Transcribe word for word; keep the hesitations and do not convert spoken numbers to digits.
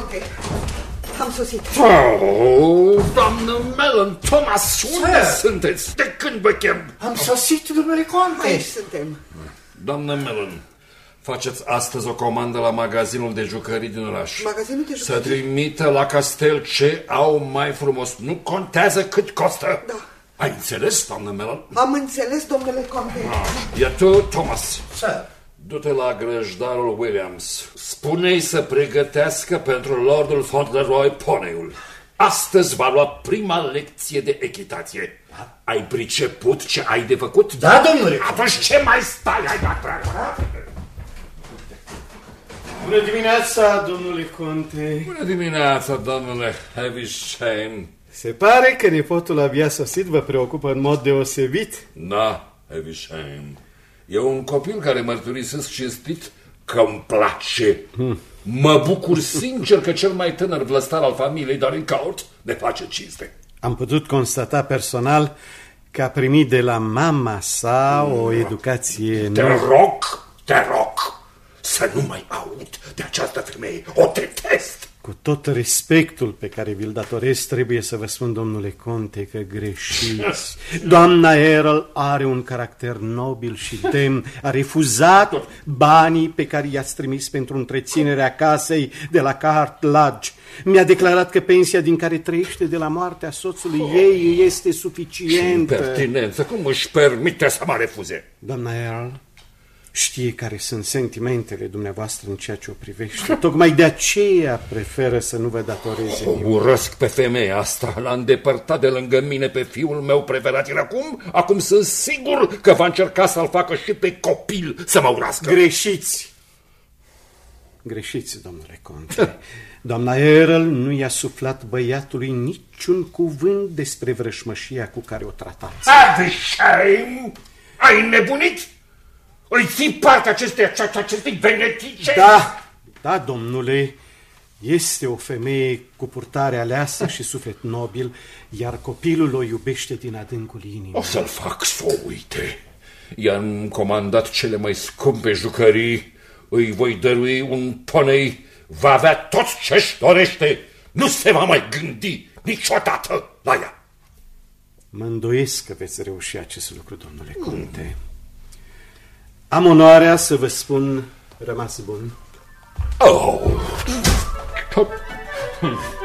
conte. Am sosit. Oh, doamnă Mellon, Thomas, unde sunteți? De când vă chem? Am sosit, domnule conte. Aici suntem. Doamnă Mellon, faceți astăzi o comandă la magazinul de jucării din oraș. Magazinul de jucării? Să trimită la castel ce au mai frumos. Nu contează cât costă. Da. Ai înțeles, doamnă Mellon? Am înțeles, domnule conte. Ah, iar tu, Thomas, Sir. du-te la grăjdarul Williams. Spune-i să pregătească pentru Lordul Fauntleroy poneiul. Astăzi va lua prima lecție de echitație. Ai priceput ce ai de făcut? Da, domnule. Atunci ce mai stai? Hai, da, Bună dimineața, domnule conte. Bună dimineața, domnule Havisham. Se pare că nepotul abia sosit vă preocupă în mod deosebit. Da, Havisham. E un copil care mărturisesc cinstit că îmi place. Hmm. Mă bucur sincer că cel mai tânăr vlăstar al familiei Dorincourt ne face cinste. Am putut constata personal că a primit de la mama sa o educație... Te rog, te rog să nu mai aud de această femeie. O detest. Cu tot respectul pe care vi-l datorez, trebuie să vă spun, domnule conte, că greșiți. Doamna Errol are un caracter nobil și demn. A refuzat banii pe care i-ați trimis pentru întreținerea casei de la Cart Lodge. Mi-a declarat că pensia din care trăiește de la moartea soțului oh. ei este suficientă. Ce impertinență! Cum își permite să mă refuze? Doamna Errol știe care sunt sentimentele dumneavoastră în ceea ce o privește. Tocmai de aceea preferă să nu vă datoreze o nimic. urăsc pe femeia asta. L-a îndepărtat de lângă mine pe fiul meu preferat. Iar acum, acum sunt sigur că va încerca să-l facă și pe copil să mă urască. Greșiți! Greșiți, domnule conte. Doamna Errol nu i-a suflat băiatului niciun cuvânt despre vrășmășia cu care o tratați. Havisham! Ai nebunit? Îi ții partea acestei, acestei venetice? Da, da, domnule, este o femeie cu purtare aleasă și suflet nobil, iar copilul o iubește din adâncul inimii. O să-l fac să o uite. I-am comandat cele mai scumpe jucării, îi voi dărui un ponei, va avea tot ce-și dorește, nu se va mai gândi niciodată la ea. Mă îndoiesc că veți reuși acest lucru, domnule conte. Mm. Am onoarea să vă spun rămas bun. Oh!